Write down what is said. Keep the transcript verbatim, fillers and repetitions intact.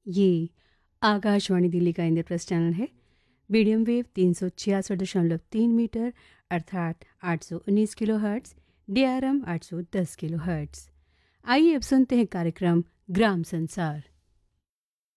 ये आकाशवाणी दिल्ली का इंद्रप्रस्थ चैनल है। मीडियम वेव तीन सौ छियासठ दशमलव तीन मीटर अर्थात आठ सौ उन्नीस kilo hertz, D R M आठ सौ दस किलो हर्ट्स। आइए अब सुनते हैं कार्यक्रम ग्राम संसार।